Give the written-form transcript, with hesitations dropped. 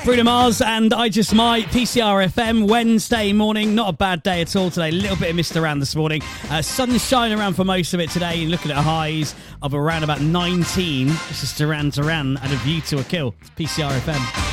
Bruno Mars and I Just Might, PCR FM, Wednesday morning. Not a bad day at all today. A little bit of mist around this morning. Sunshine around for most of it today. Looking at highs of around about 19. This is Duran Duran and A View to a Kill. It's PCR FM.